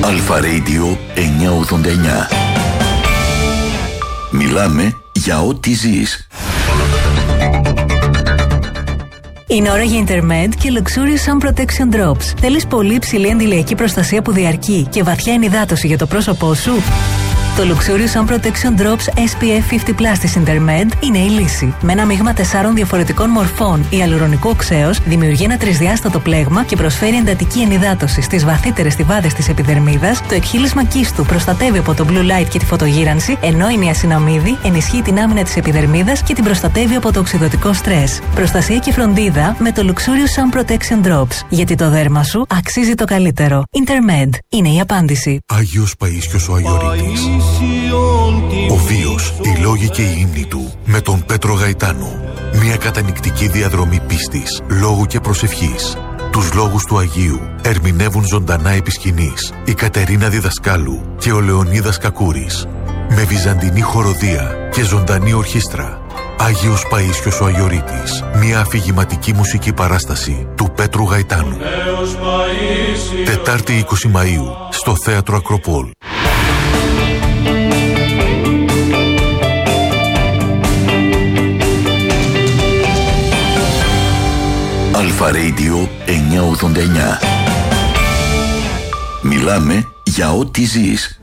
Αλφα Radio 989. Μιλάμε για ό,τι ζεις. Είναι ώρα για Intermed και Luxurious Sun Protection Drops. Θέλεις πολύ υψηλή αντιλιακή προστασία που διαρκεί και βαθιά ενυδάτωση για το πρόσωπό σου? Το Luxurious Sun Protection Drops SPF 50+ της Intermed είναι η λύση. Με ένα μείγμα 4 διαφορετικών μορφών ιαλουρονικού οξέως δημιουργεί ένα τρισδιάστατο πλέγμα και προσφέρει εντατική ενυδάτωση στις βαθύτερες στιβάδες της επιδερμίδας. Το εκχύλισμα κύστου προστατεύει από το blue light και τη φωτογύρανση, ενώ η νιασιναμίδη ενισχύει την άμυνα της επιδερμίδας και την προστατεύει από το οξυδωτικό στρες. Προστασία και φροντίδα με το Luxurious Sun Protection Drops. Γιατί το δέρμα σου αξίζει το καλύτερο. Intermed είναι η απάντηση. Άγιος Παΐσιος ο Αγιορείτης. Ο βίος, οι λόγοι και οι ύμνοι του με τον Πέτρο Γαϊτάνο. Μια κατανυκτική διαδρομή πίστης, λόγου και προσευχής. Τους λόγους του Αγίου ερμηνεύουν ζωντανά επί σκηνής η Κατερίνα Διδασκάλου και ο Λεωνίδας Κακούρης. Με βυζαντινή χοροδία και ζωντανή ορχήστρα. Άγιος Παΐσιος ο Αγιορείτης. Μια αφηγηματική μουσική παράσταση του Πέτρου Γαϊτάνου. Τετάρτη 20 Μαΐου στο Θέατρο Ακροπόλ. Αλφα Radio 989. Μιλάμε για ό,τι ζεις.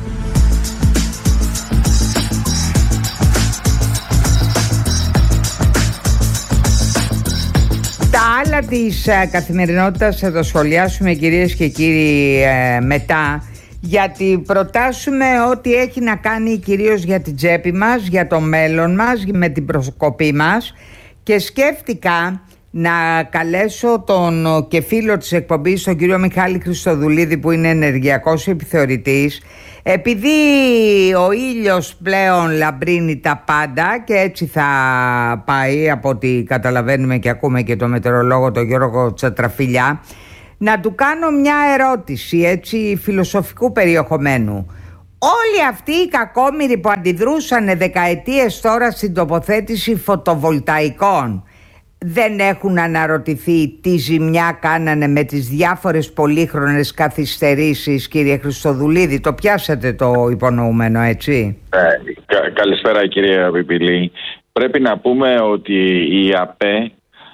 Τα άλλα της καθημερινότητας θα το σχολιάσουμε, κυρίες και κύριοι, μετά, γιατί προτάσουμε ό,τι έχει να κάνει κυρίως για την τσέπη μας, για το μέλλον μας, με την προσκοπή μας, και σκέφτηκα να καλέσω τον και φίλο της εκπομπής, τον κύριο Μιχάλη Χριστοδουλίδη, που είναι ενεργειακός επιθεωρητής, επειδή ο ήλιος πλέον λαμπρύνει τα πάντα και έτσι θα πάει, από ό,τι καταλαβαίνουμε και ακούμε και το μετεωρολόγο τον Γιώργο Τσατραφιλιά, να του κάνω μια ερώτηση έτσι φιλοσοφικού περιεχομένου. Όλοι αυτοί οι κακόμοιροι που αντιδρούσαν δεκαετίες τώρα στην τοποθέτηση φωτοβολταϊκών δεν έχουν αναρωτηθεί τι ζημιά κάνανε με τις διάφορες πολύχρονες καθυστερήσεις, κύριε Χριστοδουλίδη? Το πιάσατε το υπονοούμενο, έτσι? Καλησπέρα, κυρία Πιπηλή. Πρέπει να πούμε ότι οι ΑΠΕ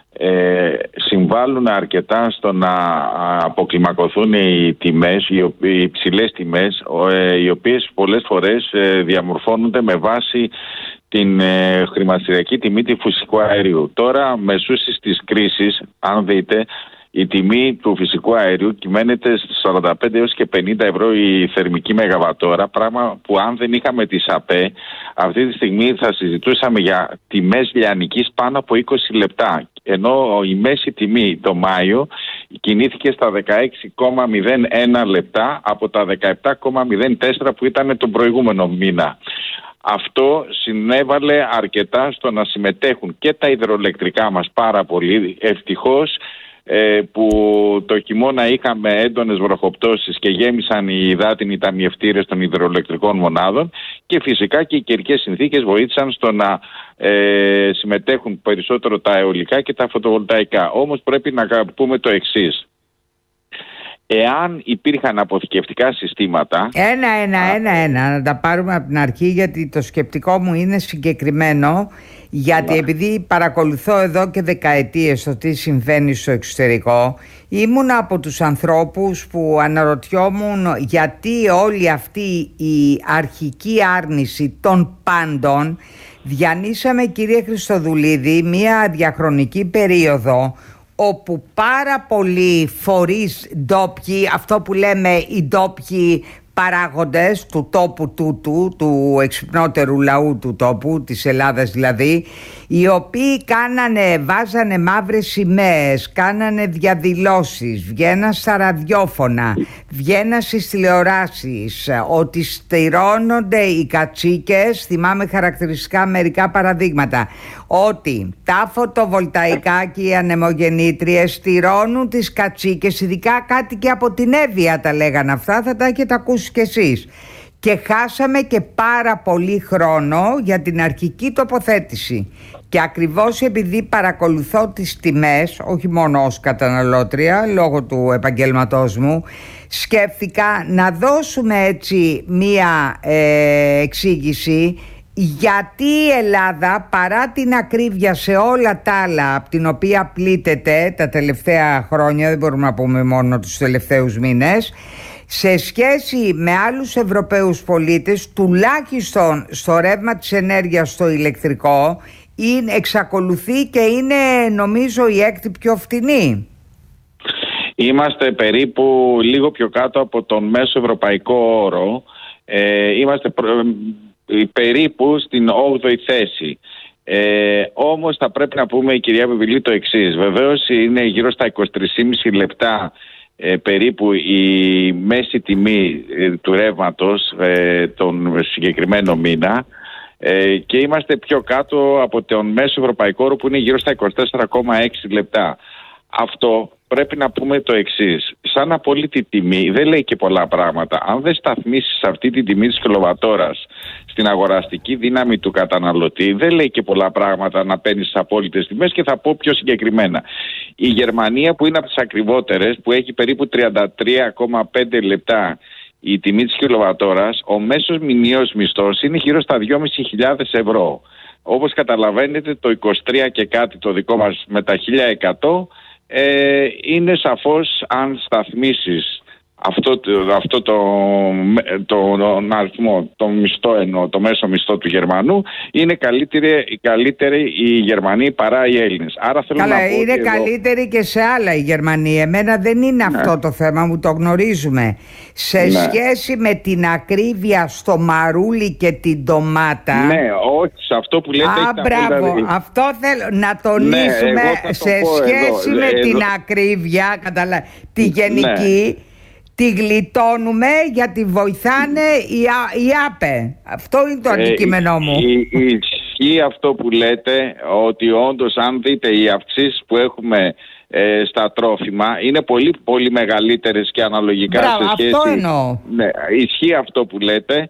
συμβάλλουν αρκετά στο να αποκλιμακωθούν οι τιμές, οι υψηλές τιμές, οι οποίες πολλές φορές διαμορφώνονται με βάση την χρηματιστηριακή τιμή του φυσικού αερίου. Τώρα, μεσούσης της κρίσης, αν δείτε, η τιμή του φυσικού αερίου κυμαίνεται στις 45 έως και 50 ευρώ η θερμική μεγαβατόρα, πράγμα που αν δεν είχαμε τις ΑΠΕ, αυτή τη στιγμή θα συζητούσαμε για τιμές λιανικής πάνω από 20 λεπτά. Ενώ η μέση τιμή το Μάιο κινήθηκε στα 16,01 λεπτά από τα 17,04 που ήταν τον προηγούμενο μήνα. Αυτό συνέβαλε αρκετά στο να συμμετέχουν και τα υδροελεκτρικά μας πάρα πολύ. Ευτυχώς που το χειμώνα είχαμε έντονες βροχοπτώσεις και γέμισαν οι υδάτινοι ταμιευτήρες των υδροελεκτρικών μονάδων, και φυσικά και οι καιρικές συνθήκες βοήθησαν στο να συμμετέχουν περισσότερο τα αιωλικά και τα φωτοβολταϊκά. Όμως πρέπει να πούμε το εξής. Εάν υπήρχαν αποθηκευτικά συστήματα... Ένα, να τα πάρουμε από την αρχή, γιατί το σκεπτικό μου είναι συγκεκριμένο, γιατί επειδή παρακολουθώ εδώ και δεκαετίες το τι συμβαίνει στο εξωτερικό, ήμουν από τους ανθρώπους που αναρωτιόμουν γιατί όλη αυτή η αρχική άρνηση των πάντων. Διανύσαμε, κύριε Χριστοδουλίδη, μια διαχρονική περίοδο όπου πάρα πολλοί φορείς ντόπιοι, αυτό που λέμε οι ντόπιοι παράγοντες του τόπου τούτου, του εξυπνότερου λαού του τόπου, της Ελλάδας δηλαδή, οι οποίοι βάζανε μαύρες σημαίες, κάνανε διαδηλώσεις, βγαίναν στα ραδιόφωνα, βγαίναν στις τηλεοράσεις, ότι στηρώνονται οι κατσίκες. Θυμάμαι χαρακτηριστικά μερικά παραδείγματα, ότι τα φωτοβολταϊκά και οι ανεμογεννήτριες στηρώνουν τις κατσίκες, ειδικά κάτοικοι από την Εύβοια τα λέγανε αυτά, θα τα έχετε ακούσει κι εσείς. και χάσαμε και πάρα πολύ χρόνο για την αρχική τοποθέτηση. Και ακριβώς επειδή παρακολουθώ τις τιμές, όχι μόνο ως καταναλώτρια, λόγω του επαγγέλματός μου, σκέφτηκα να δώσουμε έτσι μία εξήγηση γιατί η Ελλάδα, παρά την ακρίβεια σε όλα τα άλλα από την οποία πλήττεται τα τελευταία χρόνια, δεν μπορούμε να πούμε μόνο τους τελευταίους μήνες, σε σχέση με άλλους Ευρωπαίους πολίτες, τουλάχιστον στο ρεύμα της ενέργειας, στο ηλεκτρικό, εξακολουθεί και είναι, νομίζω, η έκτη πιο φτηνή. Είμαστε περίπου λίγο πιο κάτω από τον μέσο ευρωπαϊκό όρο. Είμαστε περίπου στην 8η θέση. Όμως θα πρέπει να πούμε, η κυρία Βιβιλή, το εξής. Βεβαίως είναι γύρω στα 23,5 λεπτά περίπου η μέση τιμή του ρεύματος τον συγκεκριμένο μήνα, και είμαστε πιο κάτω από τον μέσο ευρωπαϊκό όρο που είναι γύρω στα 24,6 λεπτά. Αυτό πρέπει να πούμε το εξής. Σαν απόλυτη τιμή δεν λέει και πολλά πράγματα. Αν δεν σταθμίσεις αυτή τη τιμή της κιλοβατόρας στην αγοραστική δύναμη του καταναλωτή, δεν λέει και πολλά πράγματα να παίρνεις τις απόλυτες τιμές. Και θα πω πιο συγκεκριμένα. Η Γερμανία, που είναι από τις ακριβότερες, που έχει περίπου 33,5 λεπτά η τιμή της κιλοβατόρας, ο μέσος μηνιαίος μισθός είναι γύρω στα 2.500 ευρώ. Όπως καταλαβαίνετε, το 23 και κάτι το δικό μας με τα 1.100 είναι σαφώς, αν σταθμίσεις αυτό τον αριθμό, το μισθό, εννοώ, το μέσο μισθό του Γερμανού, είναι καλύτερη η Γερμανοί παρά οι Έλληνες. Άρα θέλω να πω είναι καλύτερη και σε άλλα η Γερμανοί. Εμένα δεν είναι αυτό το θέμα μου, το γνωρίζουμε. Σε σχέση με την ακρίβεια στο μαρούλι και την ντομάτα. Ναι, όχι, σε αυτό που λέτε. Μπράβο, αυτό θέλω να τονίσουμε, σε σχέση με την ακρίβεια, τη γενική. Τη γλιτώνουμε γιατί βοηθάνε οι ΑΠΕ. Αυτό είναι το αντικείμενό μου. Ισχύει αυτό που λέτε, ότι όντως, αν δείτε, οι αυξήσεις που έχουμε στα τρόφιμα είναι πολύ πολύ μεγαλύτερες και αναλογικά σε σχέση. Αυτό εννοώ. Ναι, ισχύει αυτό που λέτε.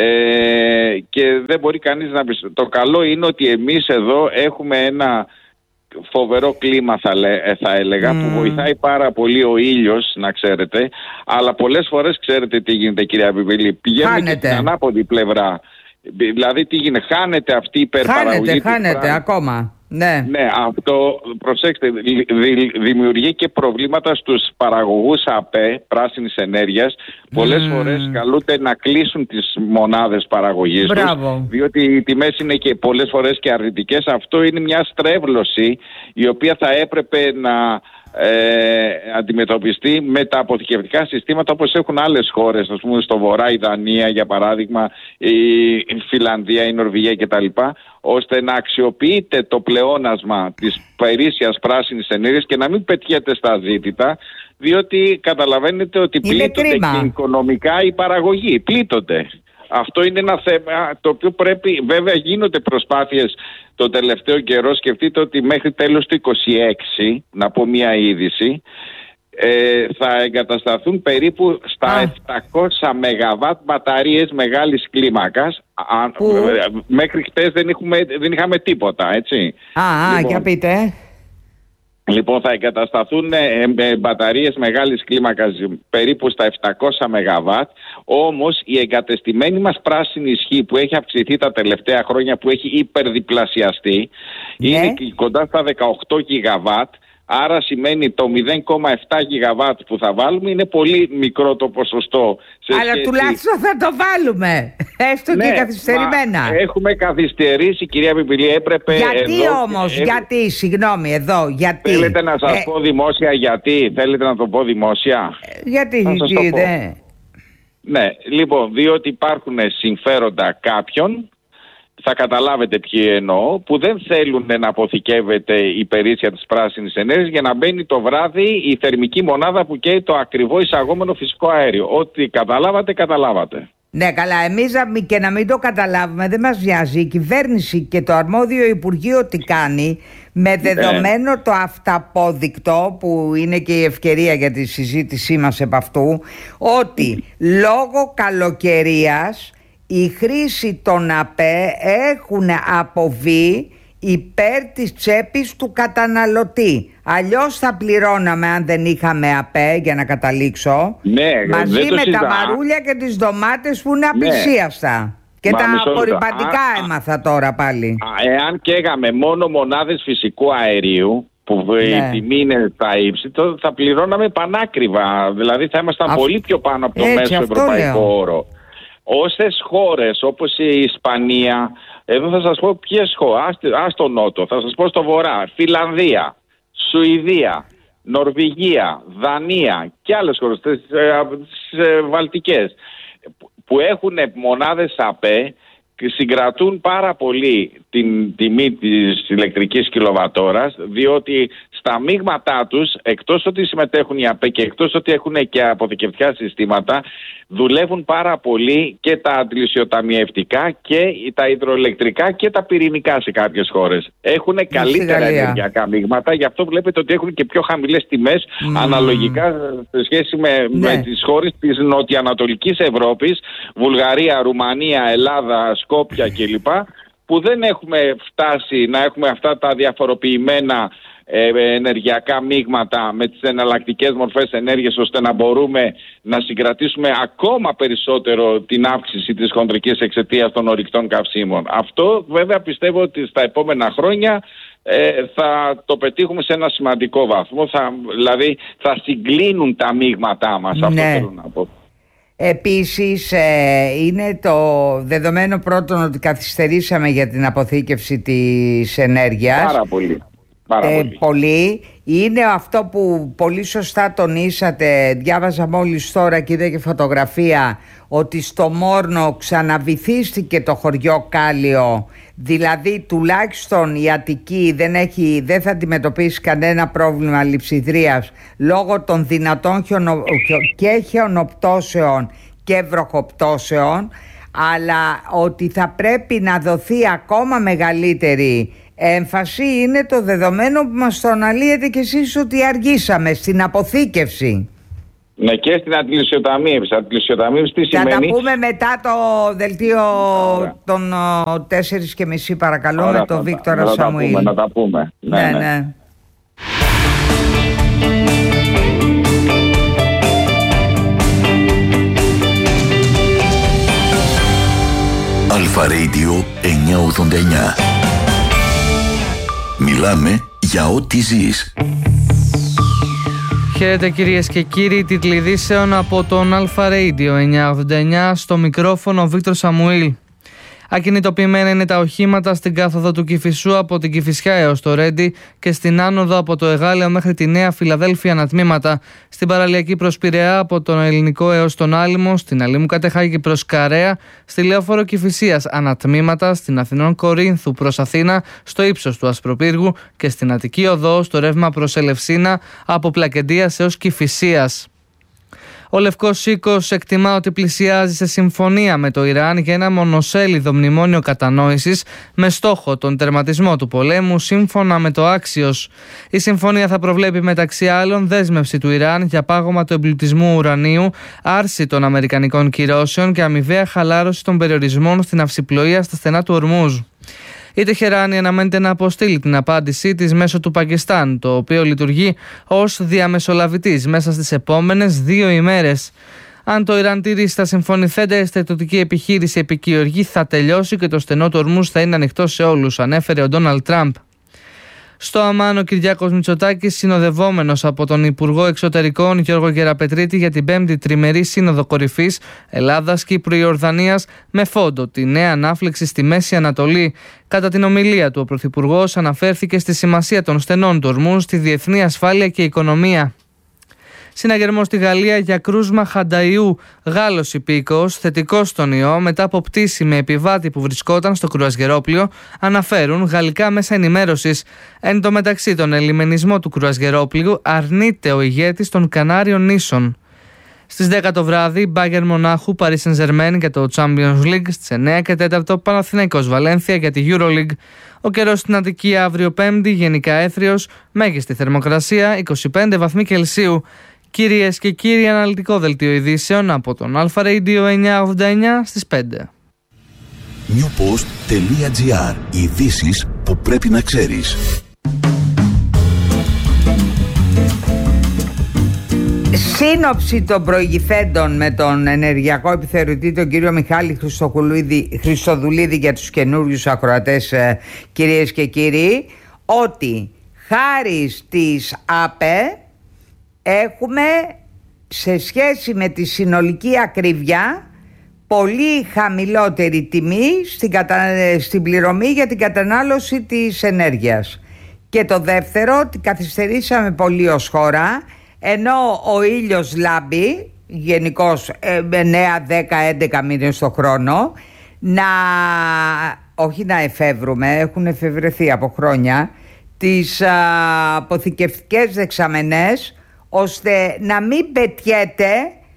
Και δεν μπορεί κανείς να πει. Το καλό είναι ότι εμείς εδώ έχουμε ένα φοβερό κλίμα, θα έλεγα, που βοηθάει πάρα πολύ ο ήλιος, να ξέρετε, αλλά πολλές φορές ξέρετε τι γίνεται, κυρία Βιβιλή, πηγαίνουμε και στην ανάποδη πλευρά. Δηλαδή τι γίνεται, χάνεται αυτή η υπερπαραγωγή. Χάνεται ακόμα. Ναι, αυτό, προσέξτε, δημιουργεί και προβλήματα στους παραγωγούς ΑΠΕ, πράσινης ενέργειας. Πολλές φορές καλούνται να κλείσουν τις μονάδες παραγωγής τους, διότι οι τιμές είναι και πολλές φορές και αρνητικές. Αυτό είναι μια στρέβλωση η οποία θα έπρεπε να αντιμετωπιστεί με τα αποθηκευτικά συστήματα όπως έχουν άλλες χώρες, ας πούμε στο βορρά, η Δανία για παράδειγμα, η Φιλανδία, η Νορβηγία κτλ., ώστε να αξιοποιείται το πλεόνασμα της περίσσιας πράσινης ενέργειας και να μην πετιέται στα ζήτητα, διότι καταλαβαίνετε ότι πλήττονται και οικονομικά οι παραγωγοί, πλήττονται. Αυτό είναι ένα θέμα το οποίο πρέπει, βέβαια γίνονται προσπάθειες το τελευταίο καιρό. Σκεφτείτε ότι μέχρι τέλος του 2026, να πω μια είδηση, θα εγκατασταθούν περίπου στα 700 ΜΒ μπαταρίες μεγάλης κλίμακας. Μέχρι χτες δεν είχαμε τίποτα, έτσι. Για πείτε. Λοιπόν, θα εγκατασταθούν μπαταρίες μεγάλης κλίμακας περίπου στα 700 ΜΒ. Όμως η εγκατεστημένη μας πράσινη ισχύ που έχει αυξηθεί τα τελευταία χρόνια, που έχει υπερδιπλασιαστεί, είναι κοντά στα 18 ΓΒ. Άρα σημαίνει το 0,7 ΓΒ που θα βάλουμε είναι πολύ μικρό το ποσοστό. Αλλά τουλάχιστον θα το βάλουμε. Έστω και καθυστερημένα. Έχουμε καθυστερήσει, κυρία Βιβιλή, έπρεπε. Γιατί όμως, γιατί, συγγνώμη, εδώ, γιατί. Θέλετε να σας πω δημόσια γιατί, θέλετε να το πω δημόσια. Γιατί, Ναι, λοιπόν, διότι υπάρχουν συμφέροντα κάποιων, θα καταλάβετε ποιοι εννοώ, που δεν θέλουν να αποθηκεύεται η περίσσια της πράσινης ενέργειας για να μπαίνει το βράδυ η θερμική μονάδα που καίει το ακριβό εισαγόμενο φυσικό αέριο. Ό,τι καταλάβατε. Ναι, καλά, εμείς και να μην το καταλάβουμε, δεν μας βιάζει. Η κυβέρνηση και το αρμόδιο Υπουργείο τι κάνει, με δεδομένο το αυταπόδεικτο, που είναι και η ευκαιρία για τη συζήτησή μας επ' αυτού, ότι λόγω καλοκαιρίας η χρήση των ΑΠΕ έχουν αποβεί υπέρ της τσέπης του καταναλωτή. Αλλιώς θα πληρώναμε, αν δεν είχαμε ΑΠΕ, για να καταλήξω, μαζί με τα μαρούλια και τις ντομάτες που είναι απισίαστα. Και τα απορριπαντικά έμαθα τώρα πάλι. Εάν καίγαμε μόνο μονάδες φυσικού αερίου, που η τιμή είναι τα ύψη, θα πληρώναμε πανάκριβα. Δηλαδή θα ήμασταν πολύ πιο πάνω από το μέσο ευρωπαϊκό όρο. Όσες χώρες όπως η Ισπανία, εδώ θα σας πω ποιες χώρες, ας το νότο, θα σας πω στο βορρά, Φιλανδία, Σουηδία, Νορβηγία, Δανία και άλλες χώρες, τις βαλτικές, που έχουν μονάδες ΑΠΕ, συγκρατούν πάρα πολύ την τιμή της ηλεκτρικής κιλοβατόρας, διότι στα μείγματά τους, εκτός ότι συμμετέχουν οι ΑΠΕ και εκτός ότι έχουν και αποθηκευτικά συστήματα, δουλεύουν πάρα πολύ και τα αντιλησιοταμιευτικά και τα υδροελεκτρικά και τα πυρηνικά σε κάποιες χώρες. Έχουν καλύτερα ενεργειακά μείγματα, γι' αυτό βλέπετε ότι έχουν και πιο χαμηλές τιμές αναλογικά σε σχέση με τις χώρες της νοτιοανατολικής Ευρώπης, Βουλγαρία, Ρουμανία, Ελλάδα, Σκόπια κλπ, που δεν έχουμε φτάσει να έχουμε αυτά τα διαφοροποιημένα ενεργειακά μείγματα με τις εναλλακτικές μορφές ενέργειας, ώστε να μπορούμε να συγκρατήσουμε ακόμα περισσότερο την αύξηση της χοντρικής εξαιτίας των ορυκτών καυσίμων. Αυτό βέβαια πιστεύω ότι στα επόμενα χρόνια θα το πετύχουμε σε ένα σημαντικό βαθμό, δηλαδή θα συγκλίνουν τα μείγματά μας. Αυτό θέλω να πω. Επίσης είναι το δεδομένο πρώτον ότι καθυστερήσαμε για την αποθήκευση της ενέργειας. Πάρα πολύ. Πολύ. Είναι αυτό που πολύ σωστά τονίσατε, διάβαζα μόλις τώρα και είδα και φωτογραφία, ότι στο Μόρνο ξαναβυθίστηκε το χωριό Κάλιο, δηλαδή τουλάχιστον η Αττική δεν θα αντιμετωπίσει κανένα πρόβλημα λειψιδρίας λόγω των δυνατών και χιονοπτώσεων και βροχοπτώσεων, αλλά ότι θα πρέπει να δοθεί ακόμα μεγαλύτερη έμφαση είναι το δεδομένο που μας το αναλύετε κι εσείς, ότι αργήσαμε στην αποθήκευση. Ναι, και στην αντιλησιοταμίευση. Αντιλησιοταμίευση τι σημαίνει? Θα τα πούμε μετά το δελτίο των 4:30 παρακαλώ. Ωραία, με τον Βίκτορα Σαμουήλ. Να τα πούμε. Ναι. Αλφα Radio 989. Μιλάμε για ό,τι ζεις. Χαίρετε κυρίες και κύριοι, τίτλοι ειδήσεων από τον Αλφα Radio 989, στο μικρόφωνο ο Βίκτορ Σαμουήλ. Ακινητοποιημένα είναι τα οχήματα στην κάθοδο του Κηφισού από την Κηφισιά έως το Ρέντι και στην άνοδο από το Εγάλεο μέχρι τη Νέα Φιλαδέλφια ανατμήματα. Στην παραλιακή προς Πειραιά από τον Ελληνικό έως τον Άλυμο, στην Αλήμου Κατεχάκη προς Καρέα, στη Λεωφόρο Κηφισίας ανατμήματα, στην Αθηνών Κορίνθου προς Αθήνα, στο ύψος του Ασπροπύργου και στην Αττική Οδό στο ρεύμα προς Ελευσίνα από Πλακεντίας έως Κηφισίας. Ο Λευκός Οίκος εκτιμά ότι πλησιάζει σε συμφωνία με το Ιράν για ένα μονοσέλιδο μνημόνιο κατανόησης με στόχο τον τερματισμό του πολέμου, σύμφωνα με το Axios. Η συμφωνία θα προβλέπει μεταξύ άλλων δέσμευση του Ιράν για πάγωμα του εμπλουτισμού ουρανίου, άρση των αμερικανικών κυρώσεων και αμοιβαία χαλάρωση των περιορισμών στην αυσιπλοεία στα στενά του Ορμούζ. Η Τεχεράνη αναμένεται να αποστείλει την απάντησή της μέσω του Πακιστάν, το οποίο λειτουργεί ως διαμεσολαβητής μέσα στις επόμενες 2 ημέρες. Αν το Ιράν τηρήσει τα συμφωνηθέντα, η στρατιωτική επιχείρηση επικυοργή θα τελειώσει και το στενό του Ορμούζ θα είναι ανοιχτό σε όλους, ανέφερε ο Ντόναλντ Τραμπ. Στο Αμάν, ο Κυριάκος Μητσοτάκης, συνοδευόμενος από τον Υπουργό Εξωτερικών Γιώργο Γεραπετρίτη για την 5η τριμερή Σύνοδο Κορυφής Ελλάδας, Κύπρου, Ιορδανίας, με φόντο τη νέα ανάφλεξη στη Μέση Ανατολή. Κατά την ομιλία του, ο Πρωθυπουργός αναφέρθηκε στη σημασία των στενών του Ορμούζ στη διεθνή ασφάλεια και οικονομία. Συναγερμό στη Γαλλία για κρούσμα χανταϊού. Γάλλος υπήκοος, θετικός στον ιό, μετά από πτήση με επιβάτη που βρισκόταν στο κρουαζιερόπλοιο, αναφέρουν γαλλικά μέσα ενημέρωσης. Εν τω μεταξύ, τον ελιμενισμό του κρουαζιερόπλοιου αρνείται ο ηγέτης των Κανάριων νήσων. Στις 10 το βράδυ, Bayern Μονάχου, Paris Saint-Germain για το Champions League. Στις 9 και 4, Παναθηναϊκός Βαλένθια για τη EuroLeague. Ο καιρός στην Αττική αύριο Πέμπτη, γενικά έθριος, μέγιστη θερμοκρασία 25 βαθμοί Κελσίου. Κυρίες και κύριοι, αναλυτικό δελτίο ειδήσεων από τον Alpha Radio 989 στις 5. newpost.gr. Ειδήσεις που πρέπει να ξέρεις. Σύνοψη των προηγηθέντων με τον ενεργειακό επιθεωρητή τον κύριο Μιχάλη Χριστοδουλίδη για τους καινούριους ακροατές, κυρίες και κύριοι, ότι χάρη στις ΑΠΕ έχουμε σε σχέση με τη συνολική ακρίβεια πολύ χαμηλότερη τιμή στην πληρωμή για την κατανάλωση της ενέργειας. Και το δεύτερο, ότι καθυστερήσαμε πολύ ως χώρα, ενώ ο ήλιος λάμπει γενικώς 9, 10, 11 μήνες το χρόνο, όχι να εφεύρουμε, έχουν εφευρεθεί από χρόνια, τις αποθηκευτικές δεξαμενές, ώστε να μην πετιέται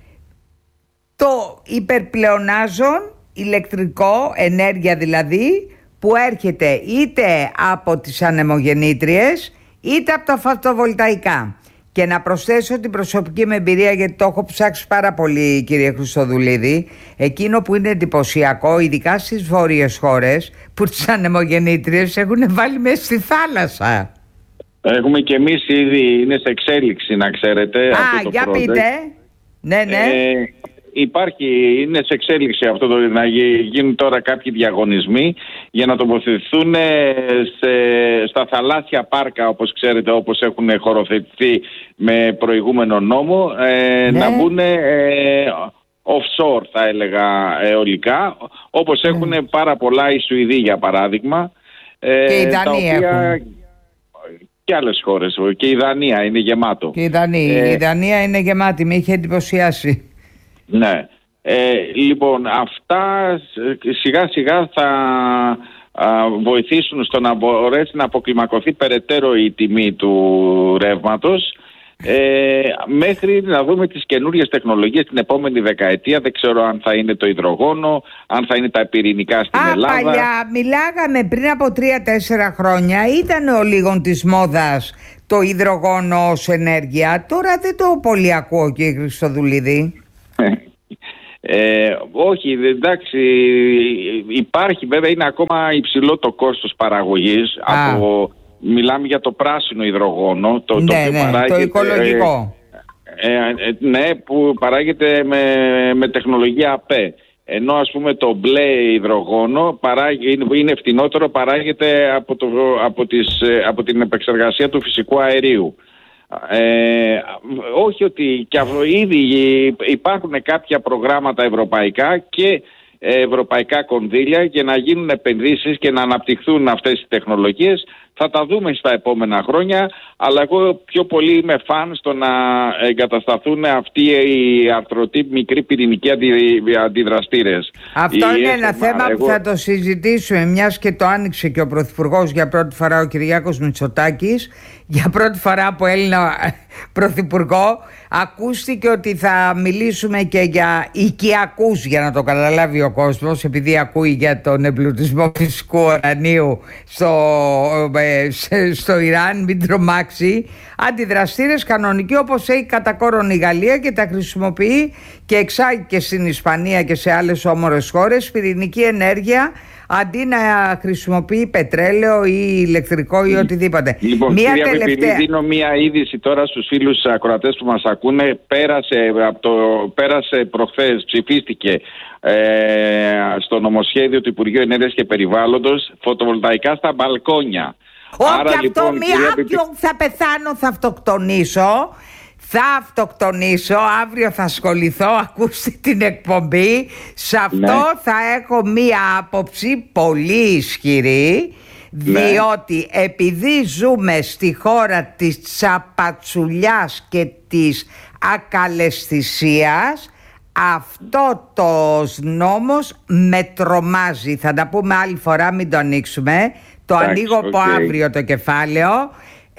το υπερπλεονάζον ηλεκτρικό, ενέργεια δηλαδή, που έρχεται είτε από τις ανεμογεννήτριες είτε από τα φωτοβολταϊκά. Και να προσθέσω την προσωπική μου εμπειρία, γιατί το έχω ψάξει πάρα πολύ, κύριε Χριστοδουλίδη, εκείνο που είναι εντυπωσιακό, ειδικά στις βόρειες χώρες, που τις ανεμογεννήτριες έχουν βάλει μέσα στη θάλασσα. Έχουμε και εμείς ήδη, είναι σε εξέλιξη, να ξέρετε. Για project. Πείτε. Ναι. Είναι σε εξέλιξη αυτό να γίνουν τώρα κάποιοι διαγωνισμοί για να τοποθετηθούν στα θαλάσσια πάρκα, όπως ξέρετε, όπως έχουν χωροθετηθεί με προηγούμενο νόμο, να μπουν offshore, θα έλεγα, αιωλικά, όπως έχουν πάρα πολλά οι Σουηδοί, για παράδειγμα, και οι Δανείοι έχουν. Και άλλες χώρες, και η Δανία είναι γεμάτο. Και η Δανία είναι γεμάτη, με είχε εντυπωσιάσει. Ναι. Λοιπόν, αυτά σιγά σιγά θα βοηθήσουν στο να μπορέσει να αποκλιμακωθεί περαιτέρω η τιμή του ρεύματος, μέχρι να δούμε τις καινούριες τεχνολογίες την επόμενη δεκαετία. Δεν ξέρω αν θα είναι το υδρογόνο, αν θα είναι τα πυρηνικά στην Ελλάδα. Παλιά μιλάγαμε πριν από 3-4 χρόνια, ήταν ο λίγον της μόδας το υδρογόνο ως ενέργεια. Τώρα δεν το πολύ ακούω, κύριε Χριστοδουλίδη. Όχι, εντάξει, υπάρχει, βέβαια είναι ακόμα υψηλό το κόστος παραγωγής. Μιλάμε για το πράσινο υδρογόνο, το οικολογικό. Που παράγεται με τεχνολογία ΑΠΕ. Ενώ ας πούμε το μπλε υδρογόνο είναι φτηνότερο, παράγεται από την επεξεργασία του φυσικού αερίου. Όχι ότι ήδη υπάρχουν κάποια προγράμματα ευρωπαϊκά και ευρωπαϊκά κονδύλια για να γίνουν επενδύσεις και να αναπτυχθούν αυτές οι τεχνολογίες. Θα τα δούμε στα επόμενα χρόνια, αλλά εγώ πιο πολύ είμαι φαν στο να εγκατασταθούν αυτοί οι αρθρωτοί μικροί πυρηνικοί αντιδραστήρες. Αυτό είναι ένα θέμα που θα το συζητήσουμε, μιας και το άνοιξε και ο Πρωθυπουργός για πρώτη φορά, ο Κυριάκος Μητσοτάκης, για πρώτη φορά από Έλληνα Πρωθυπουργό. Ακούστηκε ότι θα μιλήσουμε και για οικιακούς, για να το καταλάβει ο κόσμος, επειδή ακούει για τον εμπλουτισμό φυσικού ουρανίου στο Ιράν, μην τρομάξει. Αντιδραστήρες κανονικοί, όπως έχει κατά κόρον η Γαλλία, και τα χρησιμοποιεί και εξάγει και στην Ισπανία και σε άλλες όμορες χώρες πυρηνική ενέργεια, αντί να χρησιμοποιεί πετρέλαιο ή ηλεκτρικό ή οτιδήποτε. Λοιπόν, επειδή δίνω μία είδηση τώρα στους φίλους ακροατές που μας ακούνε, πέρασε προχθές, ψηφίστηκε στο νομοσχέδιο του Υπουργείου Ενέργειας και Περιβάλλοντος φωτοβολταϊκά στα μπαλκόνια. Όχι, αυτό λοιπόν, θα πεθάνω, θα αυτοκτονήσω. Αύριο θα ασχοληθώ, ακούστε την εκπομπή. Σε αυτό θα έχω μία άποψη πολύ ισχυρή, διότι επειδή ζούμε στη χώρα της τσαπατσουλιάς και της ακαλαισθησίας, αυτό το νόμος με τρομάζει. Θα τα πούμε άλλη φορά, μην το ανοίξουμε. Το ανοίγω από αύριο το κεφάλαιο.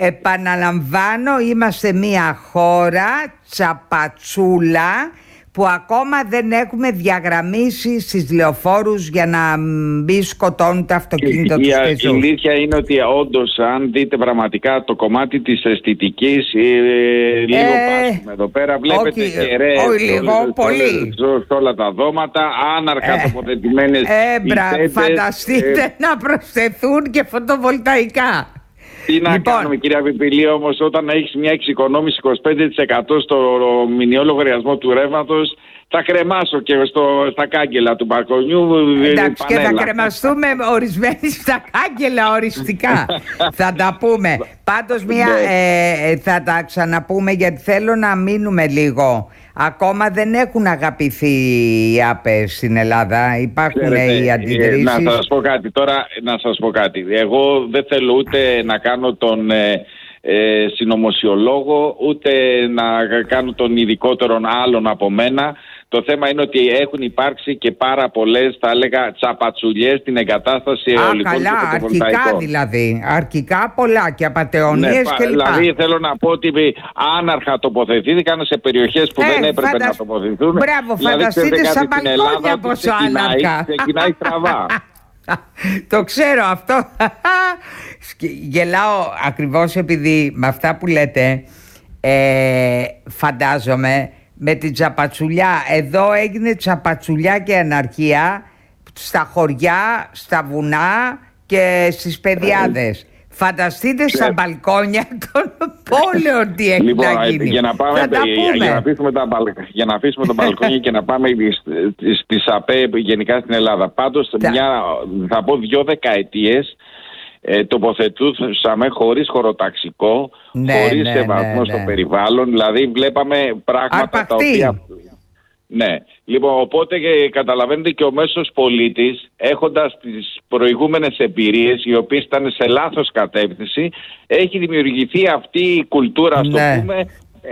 Επαναλαμβάνω, είμαστε μια χώρα τσαπατσούλα που ακόμα δεν έχουμε διαγραμμίσει στις λεωφόρους για να μην σκοτώνουν τα αυτοκίνητα τους πεζούς. Η αλήθεια είναι ότι όντως, αν δείτε πραγματικά το κομμάτι της αισθητικής, λίγο πάσουμε εδώ πέρα. Βλέπετε κεραίες σε όλα τα δώματα, άναρχα τοποθετημένες πισέτες. Φανταστείτε να προσθεθούν και φωτοβολταϊκά. Τι να κάνουμε, κυρία Πιπηλή, όμως, όταν έχεις μια εξοικονόμηση 25% στο μηνιαίο λογαριασμό του ρεύματος, θα κρεμάσω και στα κάγκελα του μπαλκονιού. Εντάξει, και θα κρεμαστούμε ορισμένοι στα κάγκελα οριστικά. Θα τα πούμε. Πάντως θα τα ξαναπούμε, γιατί θέλω να μείνουμε λίγο. Ακόμα δεν έχουν αγαπηθεί οι ΑΠΕΣ στην Ελλάδα. Υπάρχουν οι αντιδρήσεις. Να σας πω κάτι τώρα, Εγώ δεν θέλω ούτε να κάνω τον συνωμοσιολόγο, ούτε να κάνω τον ειδικότερον άλλον από μένα. Το θέμα είναι ότι έχουν υπάρξει και πάρα πολλές, θα έλεγα, τσαπατσουλιές στην εγκατάσταση αιωλικών και φωτοβολταϊκών. Αρχικά δηλαδή. Αρχικά πολλά και απατεωνίες κλπ. Δηλαδή θέλω να πω ότι άναρχα τοποθετήθηκαν σε περιοχές που δεν έπρεπε να τοποθετηθούν. Μπράβο, φανταστείτε στα μπαλκόνια πόσο άναρχα. Ξεκινάει στραβά. Το ξέρω αυτό. Γελάω ακριβώς επειδή με αυτά που λέτε φαντάζομαι με την τσαπατσουλιά. Εδώ έγινε τσαπατσουλιά και αναρχία στα χωριά, στα βουνά και στις πεδιάδες. Φανταστείτε στα μπαλκόνια των πόλεων τι έχει να γίνει. Για να αφήσουμε τα μπαλκόνια και να πάμε στις ΑΠΕ γενικά στην Ελλάδα. Πάντως θα πω 2 δεκαετίες τοποθετούσαμε χωρίς χωροταξικό, χωρίς σεβασμό στο περιβάλλον. Δηλαδή βλέπαμε πράγματα τα οποία... Ναι, λοιπόν, οπότε καταλαβαίνετε και ο μέσος πολίτης, έχοντας τις προηγούμενες εμπειρίες, οι οποίες ήταν σε λάθος κατεύθυνση, έχει δημιουργηθεί αυτή η κουλτούρα, ας το πούμε,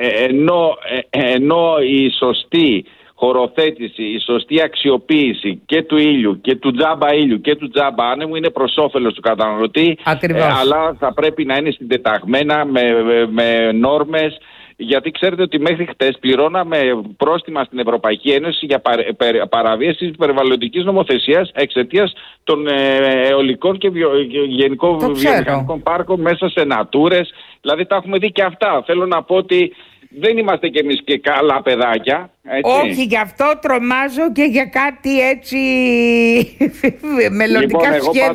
ενώ η σωστή χωροθέτηση, η σωστή αξιοποίηση και του ήλιου και του τζάμπα ήλιου και του τζάμπα άνεμου είναι προς όφελος του καταναλωτή, αλλά θα πρέπει να είναι συντεταγμένα με νόρμες. Γιατί ξέρετε ότι μέχρι χτες πληρώναμε πρόστιμα στην Ευρωπαϊκή Ένωση για παραβίαση της περιβαλλοντικής νομοθεσίας εξαιτίας των αιωλικών και γενικών βιομηχανικών πάρκων μέσα σε νατούρες. Δηλαδή τα έχουμε δει και αυτά. Θέλω να πω ότι δεν είμαστε κι εμείς και καλά παιδάκια. Έτσι. Όχι, γι' αυτό τρομάζω και για κάτι έτσι μελλοντικά σχέδια.